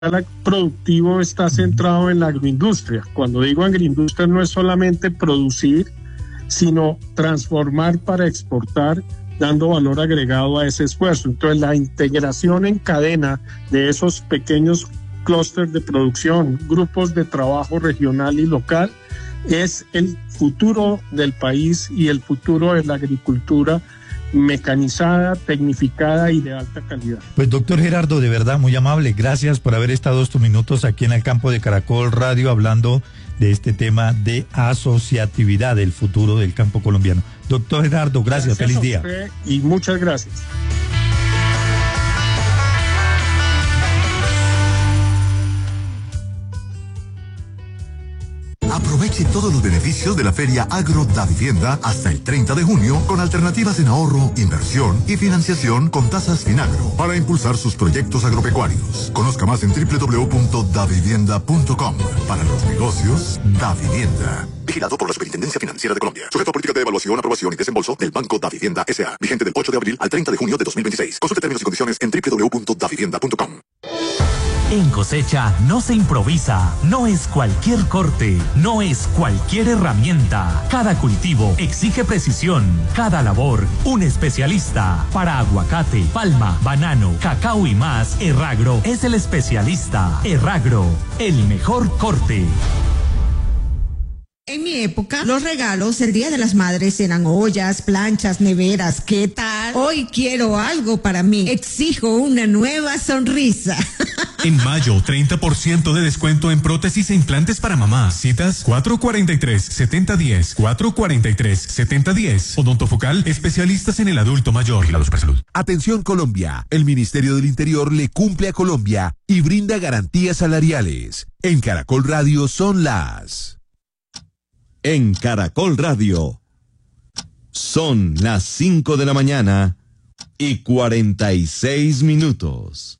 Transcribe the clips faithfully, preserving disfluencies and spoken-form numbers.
productivo está centrado en la agroindustria. Cuando digo agroindustria no es solamente producir, sino transformar para exportar, dando valor agregado a ese esfuerzo. Entonces la integración en cadena de esos pequeños clústeres de producción, grupos de trabajo regional y local, es el futuro del país y el futuro de la agricultura mecanizada, tecnificada y de alta calidad. Pues doctor Gerardo, de verdad muy amable, gracias por haber estado estos minutos aquí en el campo de Caracol Radio hablando de este tema de asociatividad, del futuro del campo colombiano. Doctor Gerardo, gracias, gracias feliz día. Y muchas gracias. Aproveche todos los beneficios de la Feria Agro Davivienda hasta el treinta de junio con alternativas en ahorro, inversión y financiación con tasas Finagro para impulsar sus proyectos agropecuarios. Conozca más en doble u doble u doble u punto davivienda punto com. Para los negocios, Davivienda. Vigilado por la Superintendencia Financiera de Colombia. Sujeto a política de evaluación, aprobación y desembolso del Banco Davivienda S A. Vigente del ocho de abril al treinta de junio de dos mil veintiséis. Consulte términos y condiciones en doble u doble u doble u punto davivienda punto com. En cosecha no se improvisa, no es cualquier corte, no es cualquier herramienta. Cada cultivo exige precisión, cada labor un especialista. Para aguacate, palma, banano, cacao y más, Erragro es el especialista. Erragro, el mejor corte. En mi época, los regalos el Día de las Madres eran ollas, planchas, neveras. ¿Qué tal? Hoy quiero algo para mí. Exijo una nueva sonrisa. En mayo, treinta por ciento de descuento en prótesis e implantes para mamá. Citas cuatro cuatro tres, siete cero uno cero, cuatro cuatro tres, siete cero uno cero. Odontofocal, especialistas en el adulto mayor. La Supersalud. Atención Colombia, el Ministerio del Interior le cumple a Colombia y brinda garantías salariales. En Caracol Radio son las... En Caracol Radio son las cinco de la mañana y cuarenta y seis minutos.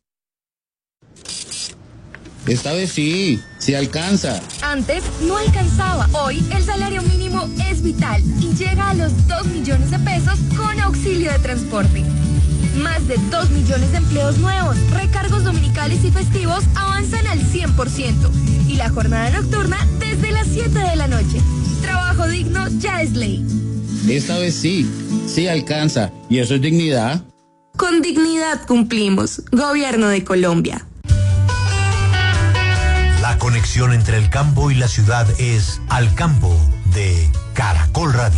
Esta vez sí, sí alcanza. Antes no alcanzaba. Hoy el salario mínimo es vital y llega a los dos millones de pesos con auxilio de transporte. Más de dos millones de empleos nuevos, recargos dominicales y festivos avanzan al cien por ciento y la jornada nocturna desde las siete de la noche. Trabajo digno ya es ley. Esta vez sí, sí alcanza. ¿Y eso es dignidad? Con dignidad cumplimos. Gobierno de Colombia. La conexión entre el campo y la ciudad es Al Campo de Caracol Radio.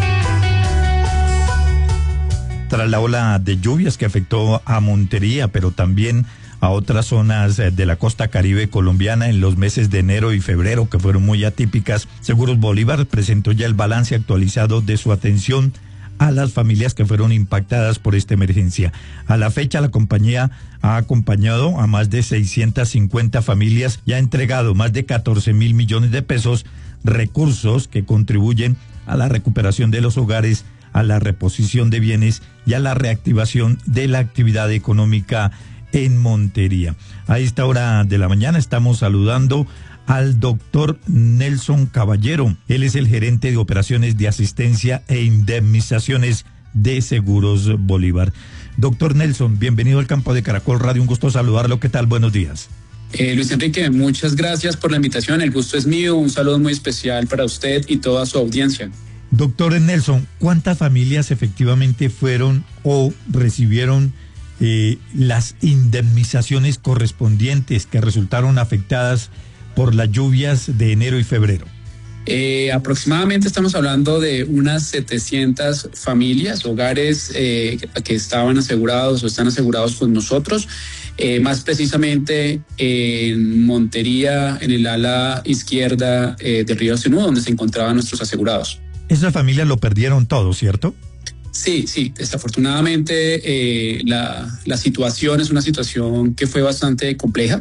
Tras la ola de lluvias que afectó a Montería, pero también a otras zonas de la costa caribe colombiana en los meses de enero y febrero, que fueron muy atípicas, Seguros Bolívar presentó ya el balance actualizado de su atención a las familias que fueron impactadas por esta emergencia. A la fecha, la compañía ha acompañado a más de seiscientas cincuenta familias y ha entregado más de catorce mil millones de pesos, recursos que contribuyen a la recuperación de los hogares, a la reposición de bienes y a la reactivación de la actividad económica en Montería. A esta hora de la mañana estamos saludando al doctor Nelson Caballero. Él es el gerente de operaciones de asistencia e indemnizaciones de Seguros Bolívar. Doctor Nelson, bienvenido al campo de Caracol Radio, un gusto saludarlo. ¿Qué tal? Buenos días. Eh, Luis Enrique, muchas gracias por la invitación, el gusto es mío, un saludo muy especial para usted y toda su audiencia. Doctor Nelson, ¿cuántas familias efectivamente fueron o recibieron eh, las indemnizaciones correspondientes que resultaron afectadas por las lluvias de enero y febrero? Eh, aproximadamente estamos hablando de unas setecientas familias, hogares eh, que estaban asegurados o están asegurados con nosotros, eh, más precisamente en Montería, en el ala izquierda eh, del río Senú, donde se encontraban nuestros asegurados. Esas familias lo perdieron todo, ¿cierto? Sí, sí, desafortunadamente eh, la, la situación es una situación que fue bastante compleja.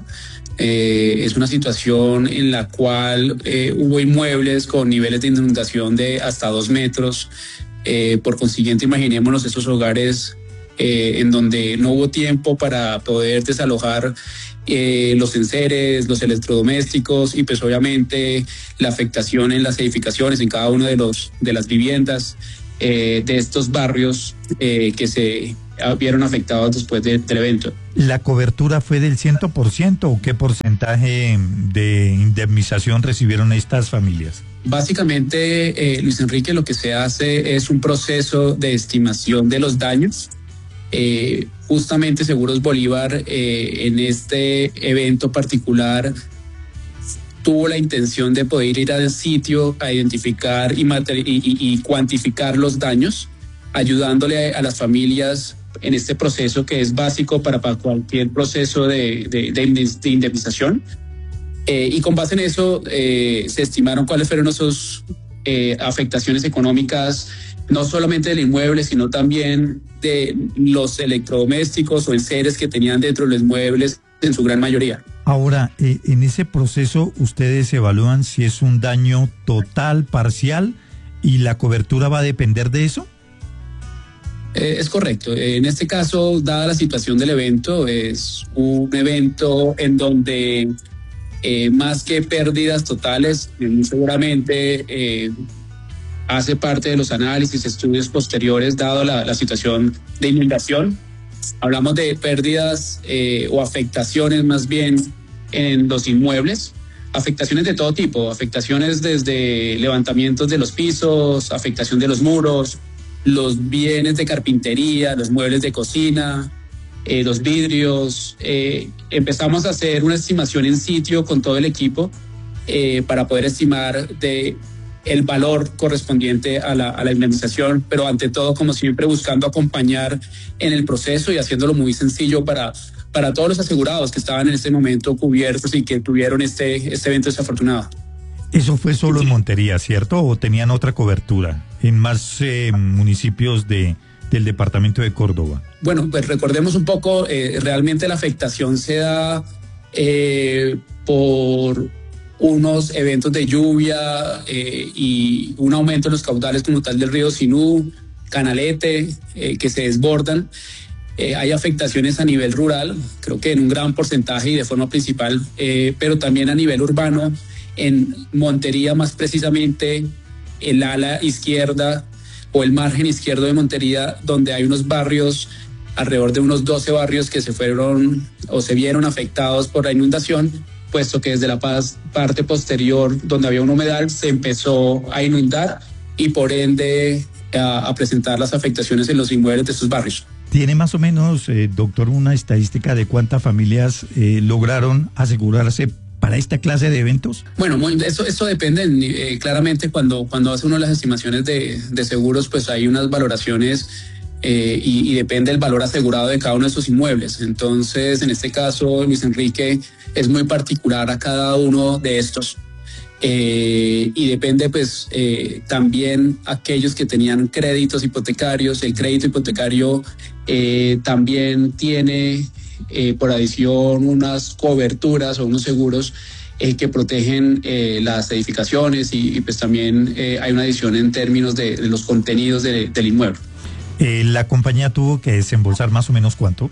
Eh, es una situación en la cual eh, hubo inmuebles con niveles de inundación de hasta dos metros. Eh, por consiguiente, imaginémonos esos hogares eh, en donde no hubo tiempo para poder desalojar eh, los enseres, los electrodomésticos y pues obviamente la afectación en las edificaciones, en cada una de, los, de las viviendas. eh, de estos barrios eh, que se vieron afectados después de, del evento. ¿La cobertura fue del cien por ciento o qué porcentaje de indemnización recibieron estas familias? Básicamente, eh, Luis Enrique, lo que se hace es un proceso de estimación de los daños. Eh, justamente Seguros Bolívar eh, en este evento particular tuvo la intención de poder ir al sitio a identificar y, y, y, y cuantificar los daños, ayudándole a, a las familias en este proceso que es básico para, para cualquier proceso de, de, de indemnización. Eh, y con base en eso eh, se estimaron cuáles fueron esas eh, afectaciones económicas, no solamente del inmueble, sino también de los electrodomésticos o enseres que tenían dentro de los muebles en su gran mayoría. Ahora, eh, en ese proceso ustedes evalúan si es un daño total, parcial, y la cobertura va a depender de eso. Eh, es correcto. En este caso, dada la situación del evento, es un evento en donde eh, más que pérdidas totales, muy seguramente eh, hace parte de los análisis, estudios posteriores, dado la, la situación de inundación. Hablamos de pérdidas eh, o afectaciones más bien en los inmuebles, afectaciones de todo tipo, afectaciones desde levantamientos de los pisos, afectación de los muros, los bienes de carpintería, los muebles de cocina, eh, los vidrios. Eh, empezamos a hacer una estimación en sitio con todo el equipo eh, para poder estimar de el valor correspondiente a la, a la indemnización, pero ante todo, como siempre, buscando acompañar en el proceso y haciéndolo muy sencillo para, para todos los asegurados que estaban en este momento cubiertos y que tuvieron este, este evento desafortunado. Eso fue solo en Montería, ¿cierto? ¿O tenían otra cobertura en más eh, municipios de, del departamento de Córdoba? Bueno, pues recordemos un poco, eh, realmente la afectación se da eh, por unos eventos de lluvia eh, y un aumento en los caudales como tal del río Sinú, Canalete, eh, que se desbordan. Eh, hay afectaciones a nivel rural, creo que en un gran porcentaje y de forma principal, eh, pero también a nivel urbano, en Montería más precisamente, el ala izquierda o el margen izquierdo de Montería, donde hay unos barrios, alrededor de unos doce barrios que se fueron o se vieron afectados por la inundación, puesto que desde la parte posterior, donde había un humedal, se empezó a inundar y por ende a, a presentar las afectaciones en los inmuebles de estos barrios. ¿Tiene más o menos, eh, doctor, una estadística de cuántas familias eh, lograron asegurarse para esta clase de eventos? Bueno, eso, eso depende. Eh, claramente cuando, cuando hace uno las estimaciones de, de seguros, pues hay unas valoraciones eh, y, y depende del valor asegurado de cada uno de esos inmuebles. Entonces, en este caso, Luis Enrique, es muy particular a cada uno de estos. Eh, y depende pues eh, también aquellos que tenían créditos hipotecarios. El crédito hipotecario eh, también tiene eh, por adición unas coberturas o unos seguros eh, que protegen eh, las edificaciones y, y pues también eh, hay una adición en términos de, de los contenidos de, del inmueble. Eh, ¿La compañía tuvo que desembolsar más o menos cuánto?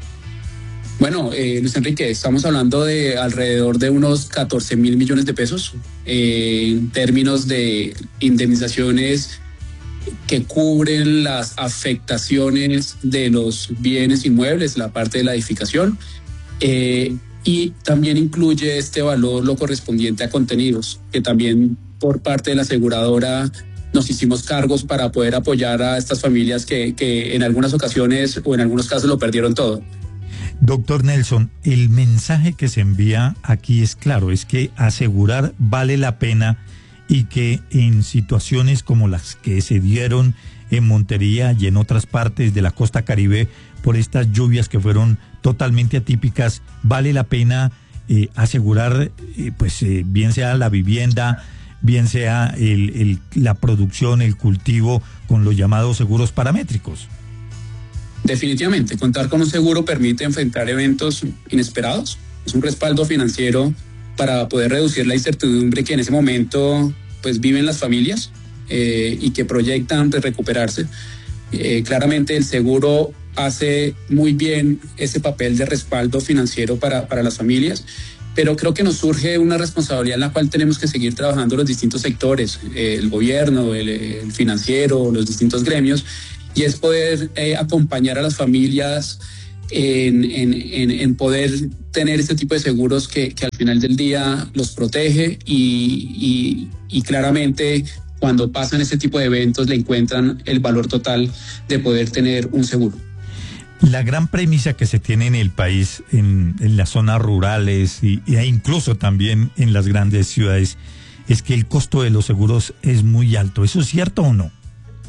Bueno, eh, Luis Enrique, estamos hablando de alrededor de unos catorce mil millones de pesos eh, en términos de indemnizaciones que cubren las afectaciones de los bienes inmuebles, la parte de la edificación, eh, y también incluye este valor lo correspondiente a contenidos, que también por parte de la aseguradora nos hicimos cargos para poder apoyar a estas familias que, que en algunas ocasiones o en algunos casos lo perdieron todo. Doctor Nelson, el mensaje que se envía aquí es claro, es que asegurar vale la pena y que en situaciones como las que se dieron en Montería y en otras partes de la costa Caribe por estas lluvias que fueron totalmente atípicas, vale la pena eh, asegurar, eh, pues eh, bien sea la vivienda, bien sea el, el, la producción, el cultivo, con los llamados seguros paramétricos. Definitivamente, contar con un seguro permite enfrentar eventos inesperados. Es un respaldo financiero para poder reducir la incertidumbre que en ese momento pues viven las familias eh, y que proyectan de recuperarse. Eh, claramente el seguro hace muy bien ese papel de respaldo financiero para, para las familias pero creo que nos surge una responsabilidad en la cual tenemos que seguir trabajando los distintos sectores, eh, el gobierno, el, el financiero, los distintos gremios, y es poder eh, acompañar a las familias en, en, en, en poder tener este tipo de seguros que, que al final del día los protege y, y, y claramente cuando pasan este tipo de eventos le encuentran el valor total de poder tener un seguro. La gran premisa que se tiene en el país, en, en las zonas rurales y, e incluso también en las grandes ciudades, es que el costo de los seguros es muy alto. ¿Eso es cierto o no?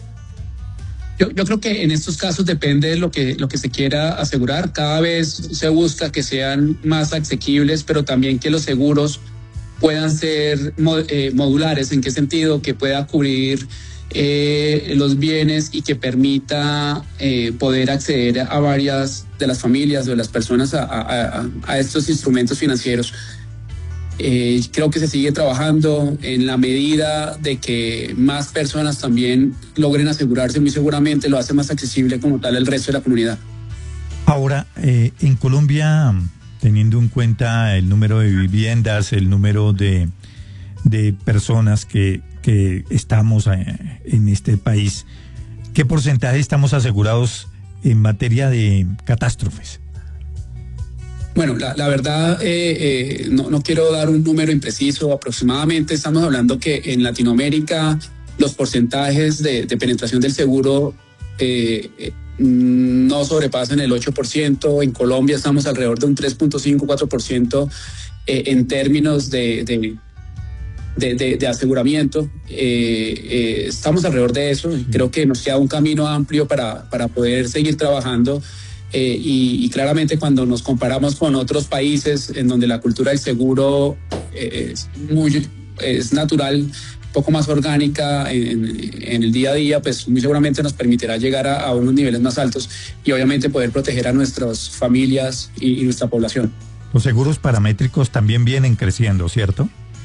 Yo, yo creo que en estos casos depende de lo que, lo que se quiera asegurar. Cada vez se busca que sean más asequibles, pero también que los seguros puedan ser eh, modulares. ¿En qué sentido? Que pueda cubrir Eh, los bienes y que permita eh, poder acceder a varias de las familias o de las personas a, a, a estos instrumentos financieros. Eh, creo que se sigue trabajando en la medida de que más personas también logren asegurarse, muy seguramente lo hace más accesible como tal al resto de la comunidad. Ahora, eh, en Colombia, teniendo en cuenta el número de viviendas, el número de, de personas que que estamos en este país, ¿qué porcentaje estamos asegurados en materia de catástrofes? Bueno, la, la verdad, eh, eh, no, no quiero dar un número impreciso. Aproximadamente estamos hablando que en Latinoamérica los porcentajes de, de penetración del seguro eh, eh, no sobrepasan el ocho por ciento. En Colombia estamos alrededor de un tres punto cinco, cuatro por ciento eh, en términos de... de De, de, de aseguramiento. Eh, eh, estamos alrededor de eso y creo que nos queda un camino amplio para, para poder seguir trabajando eh, y, y claramente cuando nos comparamos con otros países en donde la cultura del seguro eh, es, muy, es natural, un poco más orgánica en, en el día a día, pues muy seguramente nos permitirá llegar a, a unos niveles más altos y obviamente poder proteger a nuestras familias y, y nuestra población. Los seguros paramétricos también vienen creciendo, ¿cierto?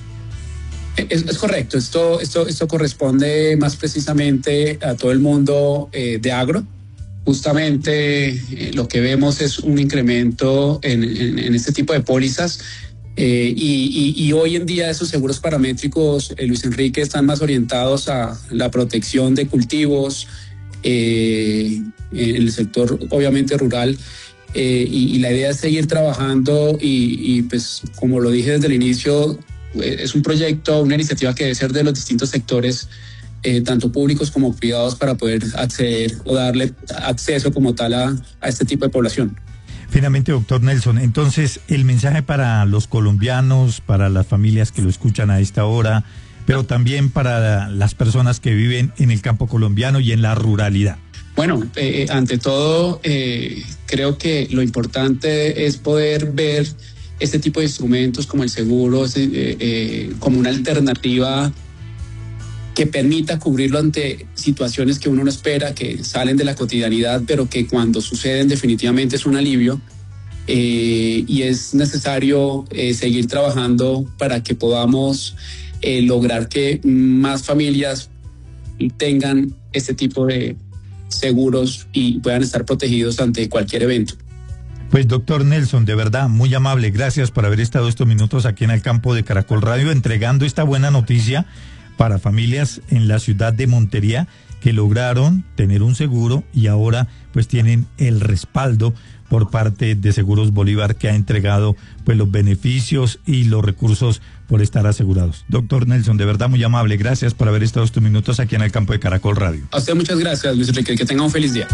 Es, es correcto, esto, esto, esto corresponde más precisamente a todo el mundo eh, de agro. Justamente eh, lo que vemos es un incremento en, en, en este tipo de pólizas eh, y, y, y hoy en día esos seguros paramétricos, eh, Luis Enrique, están más orientados a la protección de cultivos eh, en el sector obviamente rural. Eh, y, y la idea es seguir trabajando y, y pues como lo dije desde el inicio, es un proyecto, una iniciativa que debe ser de los distintos sectores, eh, tanto públicos como privados, para poder acceder o darle acceso como tal a, a este tipo de población. Finalmente, doctor Nelson, entonces el mensaje para los colombianos, para las familias que lo escuchan a esta hora, pero también para las personas que viven en el campo colombiano y en la ruralidad. Bueno, eh, ante todo, eh, creo que lo importante es poder ver este tipo de instrumentos como el seguro eh, eh, como una alternativa que permita cubrirlo ante situaciones que uno no espera, que salen de la cotidianidad, pero que cuando suceden definitivamente es un alivio eh, y es necesario eh, seguir trabajando para que podamos eh, lograr que más familias tengan este tipo de seguros y puedan estar protegidos ante cualquier evento. Pues doctor Nelson, de verdad, muy amable, gracias por haber estado estos minutos aquí en el campo de Caracol Radio entregando esta buena noticia para familias en la ciudad de Montería que lograron tener un seguro y ahora pues tienen el respaldo por parte de Seguros Bolívar, que ha entregado pues los beneficios y los recursos por estar asegurados. Doctor Nelson, de verdad muy amable, gracias por haber estado estos minutos aquí en el campo de Caracol Radio. A usted muchas gracias, Luis Enrique, que tenga un feliz día.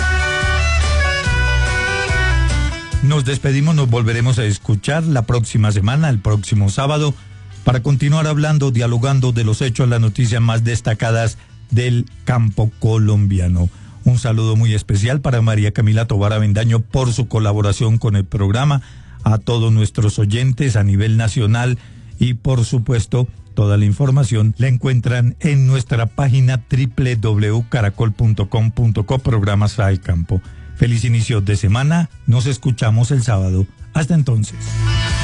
Nos despedimos, nos volveremos a escuchar la próxima semana, el próximo sábado, para continuar hablando, dialogando de los hechos, las noticias más destacadas del campo colombiano. Un saludo muy especial para María Camila Tobar Avendaño por su colaboración con el programa, a todos nuestros oyentes a nivel nacional y por supuesto toda la información la encuentran en nuestra página doble u doble u doble u punto caracol punto com punto co, programas al campo. Feliz inicio de semana, nos escuchamos el sábado. Hasta entonces.